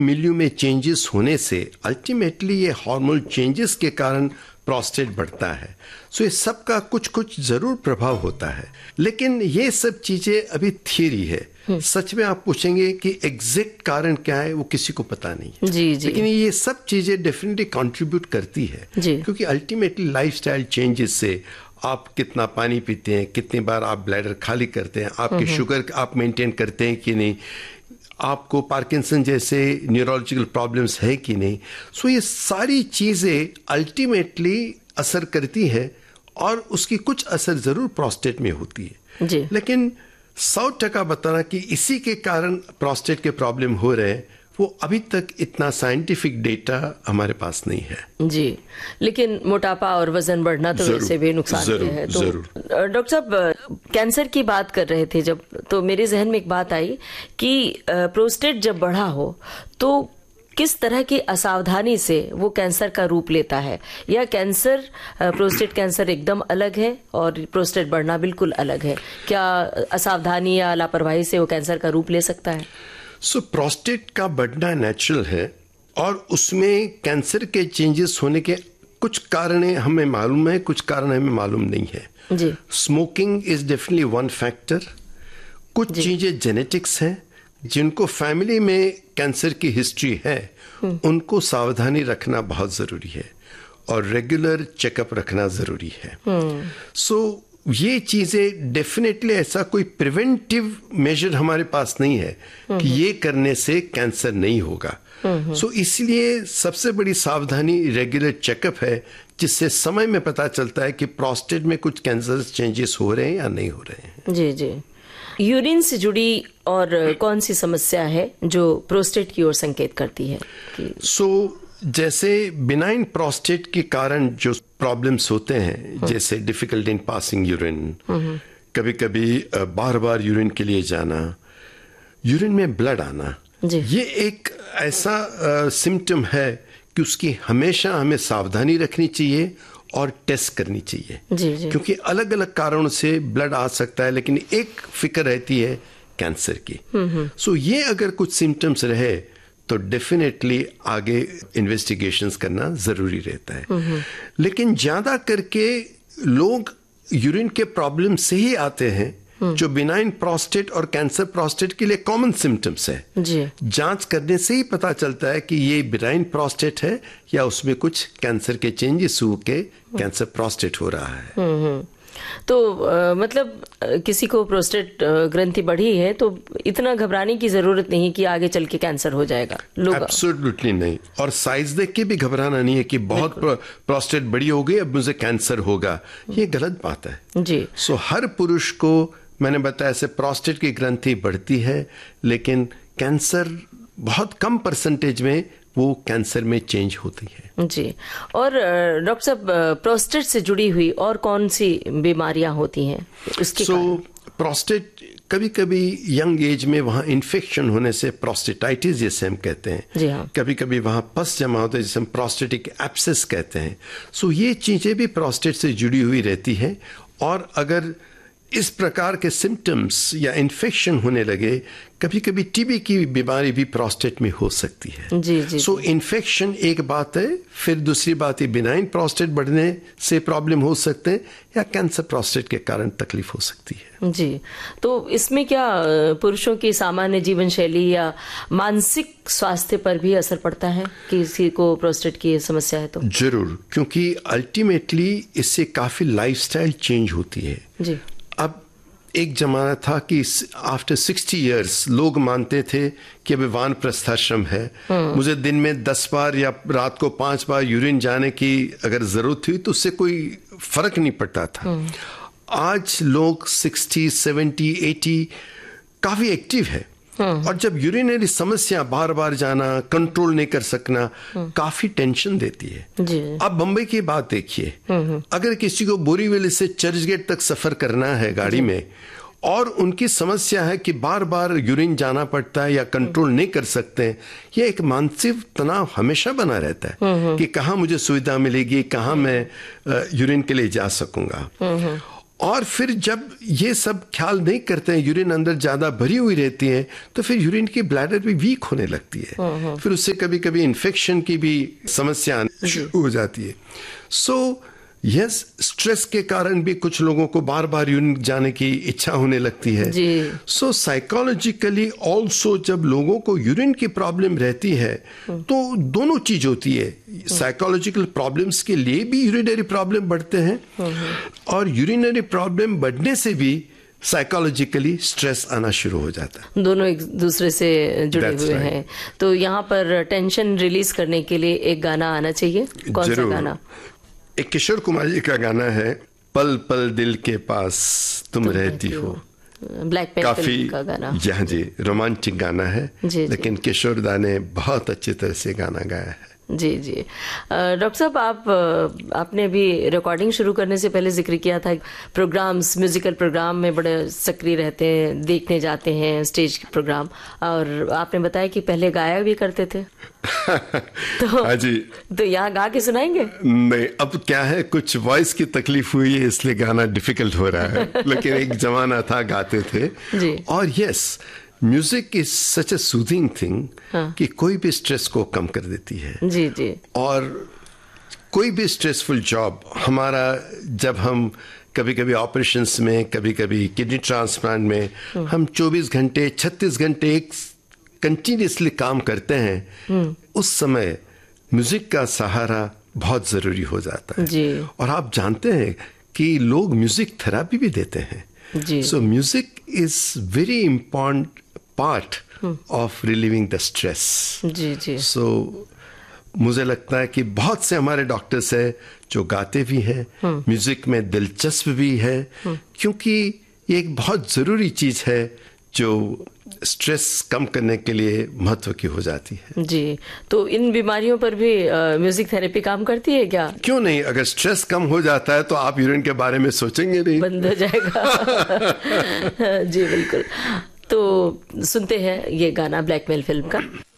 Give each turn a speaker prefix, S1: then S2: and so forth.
S1: Milieu में changes होने से अल्टीमेटली ये हार्मोनल चेंजेस के कारण प्रोस्टेट बढ़ता है। सो ये सब का कुछ कुछ जरूर प्रभाव होता है, लेकिन ये सब चीजें अभी थियरी है। सच में आप पूछेंगे कि एग्जैक्ट कारण क्या है, वो किसी को पता नहीं है।
S2: जी जी।
S1: लेकिन ये सब चीजें डेफिनेटली कंट्रीब्यूट करती है, क्योंकि अल्टीमेटली लाइफस्टाइल चेंजेस से आप कितना पानी पीते हैं, कितनी बार आप ब्लैडर खाली करते हैं, आपके शुगर आप मेंटेन करते हैं कि नहीं, आपको पार्किंसन जैसे न्यूरोलॉजिकल प्रॉब्लम्स है कि नहीं। सो ये सारी चीजें अल्टीमेटली असर करती है और उसकी कुछ असर जरूर प्रोस्टेट में होती है
S2: जी।
S1: लेकिन 100% बताना कि इसी के कारण प्रोस्टेट के प्रॉब्लम हो रहे हैं, वो अभी तक इतना साइंटिफिक डेटा हमारे पास नहीं है
S2: जी। लेकिन मोटापा और वजन बढ़ना तो वैसे भी नुकसान है। तो डॉक्टर साहब, कैंसर की बात कर रहे थे जब, तो मेरे जहन में एक बात आई कि प्रोस्टेट जब बढ़ा हो तो किस तरह की असावधानी से वो कैंसर का रूप लेता है, या कैंसर प्रोस्टेट कैंसर एकदम अलग है और प्रोस्टेट बढ़ना बिल्कुल अलग है? क्या असावधानी या लापरवाही से वो कैंसर का रूप ले सकता है?
S1: प्रोस्टेट का बढ़ना नेचुरल है और उसमें कैंसर के चेंजेस होने के कुछ कारण हमें मालूम है, कुछ कारण हमें मालूम नहीं है
S2: जी।
S1: Smoking is definitely one factor. कुछ चीजें जेनेटिक्स हैं, जिनको फैमिली में कैंसर की हिस्ट्री है उनको सावधानी रखना बहुत जरूरी है और रेगुलर चेकअप रखना जरूरी है। ये चीजें डेफिनेटली ऐसा कोई प्रिवेंटिव मेजर हमारे पास नहीं है कि ये करने से कैंसर नहीं होगा। इसलिए सबसे बड़ी सावधानी रेगुलर चेकअप है, जिससे समय में पता चलता है कि प्रोस्टेट में कुछ कैंसर चेंजेस हो रहे हैं या नहीं हो रहे हैं।
S2: जी जी। यूरिन से जुड़ी और कौन सी समस्या है जो प्रोस्टेट की ओर संकेत करती है?
S1: जैसे बिनाइन प्रोस्टेट के कारण जो प्रॉब्लम्स होते हैं, जैसे डिफिकल्ट इन पासिंग यूरिन, कभी कभी बार बार यूरिन के लिए जाना, यूरिन में ब्लड आना, ये एक ऐसा सिम्टम है कि उसकी हमेशा हमें सावधानी रखनी चाहिए और टेस्ट करनी चाहिए।
S2: जी।
S1: क्योंकि अलग अलग कारणों से ब्लड आ सकता है, लेकिन एक फिक्र रहती है कैंसर की। ये अगर कुछ सिम्टम्स रहे तो डेफिनेटली आगे इन्वेस्टिगेशंस करना जरूरी रहता है। लेकिन ज्यादा करके लोग यूरिन के प्रॉब्लम से ही आते हैं, जो बिनाइन प्रोस्टेट और कैंसर प्रोस्टेट के लिए कॉमन सिम्टम्स है। जांच करने से ही पता चलता है कि ये बिनाइन प्रोस्टेट है या उसमें कुछ कैंसर के चेंजेस होके कैंसर प्रोस्टेट हो रहा है।
S2: तो मतलब किसी को प्रोस्टेट ग्रंथि बढ़ी है तो इतना घबराने की जरूरत नहीं कि आगे चल के कैंसर हो जाएगा। लोग
S1: एब्सोल्युटली नहीं, और साइज देख के भी घबराना नहीं है कि बहुत प्रोस्टेट बड़ी हो गई अब मुझे कैंसर होगा, ये गलत बात है
S2: जी।
S1: हर पुरुष को मैंने बताया से प्रोस्टेट की ग्रंथि बढ़ती है, लेकिन कैंसर बहुत कम परसेंटेज में वो कैंसर में चेंज होती है
S2: जी। और डॉक्टर साहब, प्रोस्टेट से जुड़ी हुई और कौन सी बीमारियां होती हैं उसके
S1: प्रोस्टेट कभी कभी यंग एज में वहाँ इन्फेक्शन होने से प्रोस्टेटाइटिस जैसे हम कहते हैं,
S2: जी हाँ।
S1: कभी कभी वहाँ पस जमा होता है जिसे हम प्रोस्टेटिक एब्सेस कहते हैं। ये चीजें भी प्रोस्टेट से जुड़ी हुई रहती है, और अगर इस प्रकार के सिम्टम्स या इन्फेक्शन होने लगे, कभी कभी टीबी की बीमारी भी प्रोस्टेट में हो सकती है।
S2: जी।
S1: इन्फेक्शन एक बात है, फिर दूसरी बात है बिनाइन प्रोस्टेट बढ़ने से प्रॉब्लम हो सकते हैं या कैंसर प्रोस्टेट के कारण तकलीफ हो सकती है
S2: जी। तो इसमें क्या पुरुषों की सामान्य जीवन शैली या मानसिक स्वास्थ्य पर भी असर पड़ता है किसी को प्रोस्टेट की समस्या है तो?
S1: जरूर, क्योंकि अल्टीमेटली इससे काफी लाइफस्टाइल चेंज होती है
S2: जी।
S1: अब एक जमाना था कि आफ्टर 60 इयर्स लोग मानते थे कि अभी वानप्रस्थाश्रम है, मुझे दिन में 10 बार या रात को 5 बार यूरिन जाने की अगर जरूरत हुई तो उससे कोई फर्क नहीं पड़ता था। आज लोग 60, 70, 80 काफी एक्टिव है, और जब यूरिनरी समस्या बार बार जाना, कंट्रोल नहीं कर सकना, काफी टेंशन देती है। अब बंबई की बात देखिए, अगर किसी को बोरीवली से चर्चगेट तक सफर करना है गाड़ी में, और उनकी समस्या है कि बार बार यूरिन जाना पड़ता है या कंट्रोल नहीं कर सकते हैं, यह एक मानसिक तनाव हमेशा बना रहता है कि कहाँ मुझे सुविधा मिलेगी, कहाँ मैं यूरिन के लिए जा सकूंगा। और फिर जब ये सब ख्याल नहीं करते हैं, यूरिन अंदर ज्यादा भरी हुई रहती है, तो फिर यूरिन की ब्लैडर भी वीक होने लगती है, फिर उससे कभी कभी इन्फेक्शन की भी समस्या शुरू हो जाती है। सो यस, स्ट्रेस के कारण भी कुछ लोगों को बार बार यूरिन जाने की इच्छा होने लगती है। सो साइकोलॉजिकली ऑल्सो जब लोगों को यूरिन की प्रॉब्लम रहती है तो दोनों चीज होती है, साइकोलॉजिकल प्रॉब्लम्स के लिए भी यूरिनरी प्रॉब्लम बढ़ते हैं और यूरिनरी प्रॉब्लम बढ़ने से भी साइकोलॉजिकली स्ट्रेस आना शुरू हो जाता है।
S2: दोनों एक दूसरे से जुड़े हुए हैं। तो यहाँ पर टेंशन रिलीज करने के लिए एक गाना आना चाहिए। कौन सा गाना?
S1: एक किशोर कुमार जी का गाना है, पल पल दिल के पास तुम रहती हो।
S2: ब्लैक पेन
S1: काफी
S2: का गाना।
S1: जी, रोमांटिक गाना है, लेकिन किशोर दा ने बहुत अच्छी तरह से गाना गाया है।
S2: जी जी। डॉक्टर साहब, आपने अभी रिकॉर्डिंग शुरू करने से पहले जिक्र किया था प्रोग्राम्स, म्यूजिकल प्रोग्राम में बड़े सक्रिय रहते हैं, देखने जाते हैं स्टेज के प्रोग्राम, और आपने बताया कि पहले गाया भी करते थे। तो
S1: हाँ जी।
S2: तो यहाँ गा के सुनाएंगे?
S1: नहीं, अब क्या है, कुछ वॉइस की तकलीफ हुई है इसलिए गाना डिफिकल्ट हो रहा है, लेकिन एक जमाना था गाते थे
S2: जी।
S1: और yes, music is such A soothing thing कि कोई भी स्ट्रेस को कम कर देती है।
S2: जी जी।
S1: और कोई भी स्ट्रेसफुल जॉब हमारा, जब हम कभी कभी ऑपरेशंस में, कभी कभी किडनी ट्रांसप्लांट में हम 24 घंटे 36 घंटे एक कंटिन्यूसली काम करते हैं, उस समय म्यूजिक का सहारा बहुत जरूरी हो जाता है
S2: जी।
S1: और आप जानते हैं कि लोग म्यूजिक थेरेपी भी देते हैं। सो music is very important part of relieving the stress.
S2: जी जी।
S1: सो मुझे लगता है कि बहुत से हमारे डॉक्टर्स हैं जो गाते भी हैं, म्यूजिक में दिलचस्प भी है, क्योंकि ये एक बहुत जरूरी चीज है जो स्ट्रेस कम करने के लिए महत्व की हो जाती है।
S2: जी। तो इन बीमारियों पर भी म्यूजिक थेरेपी काम करती है क्या?
S1: क्यों नहीं, अगर स्ट्रेस कम हो जाता है तो आप यूरिन के बारे में सोचेंगे नहीं,
S2: बंद हो जाएगा। जी बिल्कुल। तो सुनते हैं ये गाना ब्लैकमेल फिल्म का।